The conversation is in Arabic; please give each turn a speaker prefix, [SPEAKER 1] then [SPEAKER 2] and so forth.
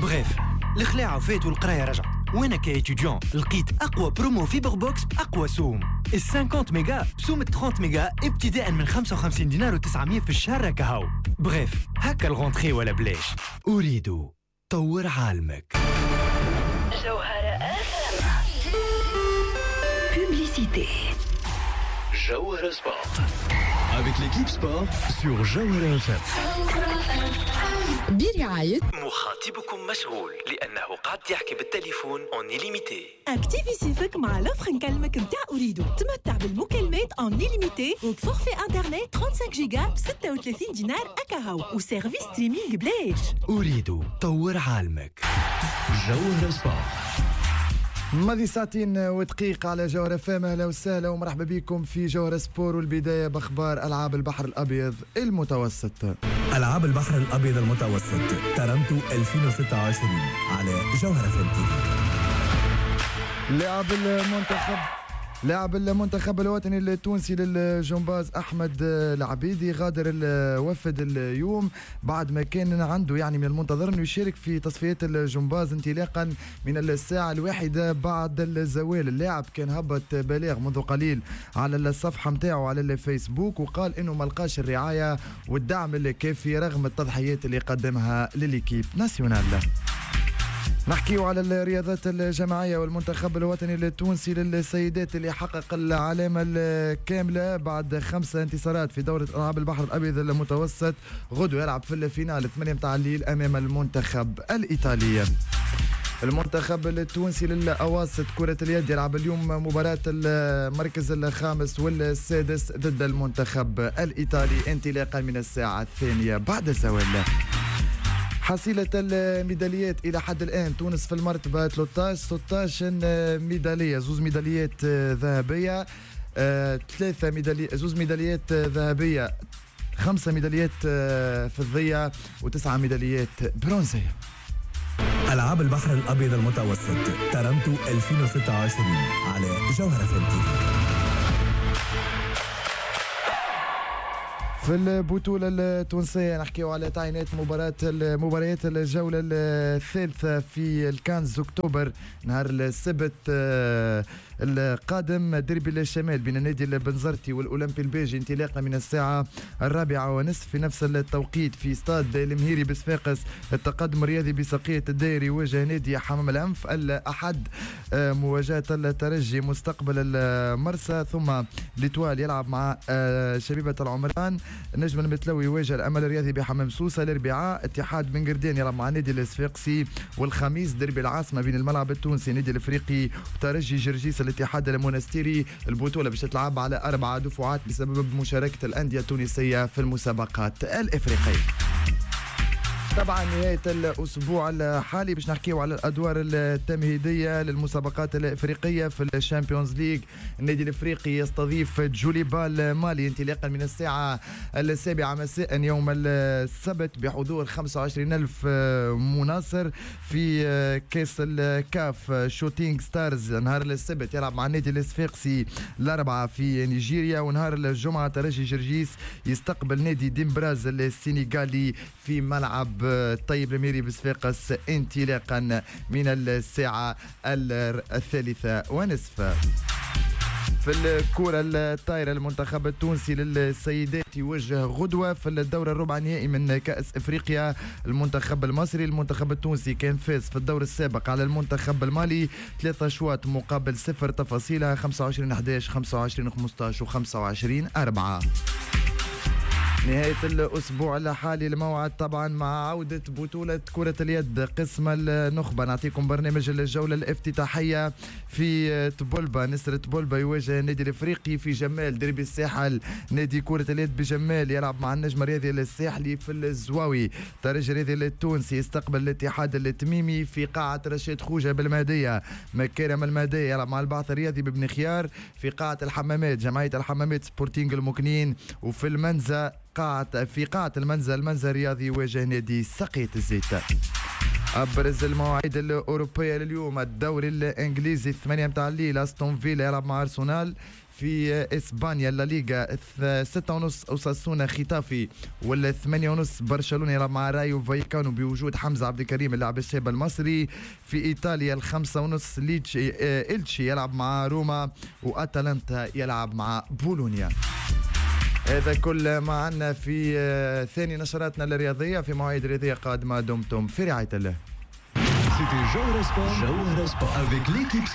[SPEAKER 1] بغيف الخلاعة فات والقراية رجع. وانا كايتيديون لقيت اقوى برومو فيبر بوكس باقوى سوم. ال 50 ميجا بسوم 30 ميجا ابتداء من 55 دينار و900 في الشهر راكهو. بغيف هكا الغونتخي ولا بلاش. اريد طور عالمك.
[SPEAKER 2] جوهرة Publicité.
[SPEAKER 3] Jawhara Sport. Avec l'équipe sport sur Jawhara FM.
[SPEAKER 4] برعاية
[SPEAKER 1] مخاطبكم مشغول لأنه قاعد يحكي بالتليفون اون إليميتي.
[SPEAKER 5] اكتيفي سيفك مع لوفر نكلمك متاع أريدو. تمتع بالمكالمات اون إليميتي وبفورفي انترنت 35 جيجا ب 36 دينار أكاهو وسيرفيس ستريمينغ بلاش.
[SPEAKER 1] أريد طور عالمك.
[SPEAKER 3] Jawhara Sport.
[SPEAKER 6] ماضي ساعتين ودقيقة على جوهرة فام. أهلا وسهلا ومرحبا بكم في جوهرة سبور، والبداية بأخبار ألعاب البحر الأبيض المتوسط.
[SPEAKER 7] ألعاب البحر الأبيض المتوسط تورنتو 2026 على جوهرة فام تي في. لاعب المنتخب الوطني التونسي للجمباز أحمد العبيدي غادر الوفد اليوم بعد ما كان عنده يعني من المنتظر أنه يشارك في تصفيات الجمباز انطلاقا من الساعة 1 بعد الزوال. اللاعب كان هبط بلاغ منذ قليل على الصفحة متاعه على الفيسبوك وقال أنه ملقاش الرعاية والدعم الكافي رغم التضحيات اللي قدمها لليكيب ناسيونال. نحكيو على الرياضات الجماعية والمنتخب الوطني التونسي للسيدات اللي حقق العلامة الكاملة بعد 5 انتصارات في دورة ألعاب البحر الأبيض المتوسط. غدو يلعب في الفينال 8 متاع الليل أمام المنتخب الإيطالي. المنتخب التونسي للأواسط كرة اليد يلعب اليوم مباراة المركز الخامس والسادس ضد المنتخب الإيطالي انطلاقا من الساعة 2 بعد الزوال. حصيلة الميداليات إلى حد الآن: تونس في المرتبة 16 ميدالية، 2 ميداليات ذهبية، 2 ميداليات ذهبية، 5 ميداليات فضية و9 ميداليات برونزية. ألعاب البحر الأبيض المتوسط تورنتو 2026 على جوهرة فام تي في.
[SPEAKER 6] في البطولة التونسية نحكيو على تعيينات مباريات الجولة الثالثة في الكانز أكتوبر نهار السبت القادم. ديربي الشمال بين النادي البنزرتي والأولمبي البيجي انطلاقا من الساعة 4:30 في نفس التوقيت في استاد المهيري بصفاقس. التقدم الرياضي بسقية الدائري يواجه نادي حمام الأنف. الأحد مواجهة الترجي مستقبل المرسى، ثم ليتوال يلعب مع شبيبة العمران. النجم المتلوي يواجه الأمل الرياضي بحمام سوسة. الأربعاء اتحاد بن قردان يلعب مع نادي الصفاقسي. والخميس دربي العاصمة بين الملعب التونسي نادي الافريقي وترجي جرجيس الاتحاد المونستيري. البطولة باش تلعب على 4 دفعات بسبب مشاركة الأندية التونسية في المسابقات الإفريقية. طبعا نهاية الأسبوع الحالي باش نحكيو على الأدوار التمهيدية للمسابقات الإفريقية في الشامبيونز ليج. النادي الإفريقي يستضيف جوليبال مالي انطلاقا من الساعة 7 مساء يوم السبت بحضور 25,000 مناصر في كاس الكاف. شوتينغ ستارز نهار السبت يلعب مع النادي الصفاقسي الأربعة في نيجيريا. ونهار الجمعة ترجي جرجيس يستقبل نادي ديمبراز السنغالي في ملعب طيب الميري بصفاقس انطلاقا من الساعة 3:30. في الكرة الطايرة المنتخب التونسي للسيدات يواجه غدوة في الدورة الربع نهائي من كأس افريقيا المنتخب المصري. المنتخب التونسي كان فاز في الدور السابق على المنتخب المالي 3 أشواط مقابل 0. تفاصيلها 25-11 25-15 و25-4. نهاية الأسبوع الحالي الموعد طبعا مع عودة بطولة كرة اليد قسم النخبة. نعطيكم برنامج الجولة الافتتاحية في تبولبا. نسر تبولبا يواجه النادي الافريقي في جمال. دربي الساحل نادي كرة اليد بجمال يلعب مع النجم الرياضي الساحلي في الزواوي. ترجي الرياضي التونسي يستقبل الاتحاد التميمي في قاعة رشيد خوجة بالمهدية. مكارم المهدية يلعب مع البعث الرياضي ببن خيار في قاعة الحمامات. جمعية الحمامات سبورتينغ المكنين. وفي المنزة في قاعة المنزل الرياضي يواجه نادي سقية الزيت. أبرز المواعيد الأوروبية لليوم: الدوري الإنجليزي 8 متاع الليل أستون فيلا يلعب مع أرسنال
[SPEAKER 7] في اسبانيا لا ليغا 6:30 اوساسونا ختافي، ولا 8:30 برشلونه يلعب مع رايو فايكانو بوجود حمزه عبد الكريم اللاعب الشاب المصري. في ايطاليا 5:30 إلتشي يلعب مع روما، واتلانتا يلعب مع بولونيا. هذا كل ما عنا في ثاني نشراتنا الرياضيه في مواعيد رياضيه قادمه. دمتم في رعايه الله.
[SPEAKER 3] C'était Jawara Sport avec l'équipe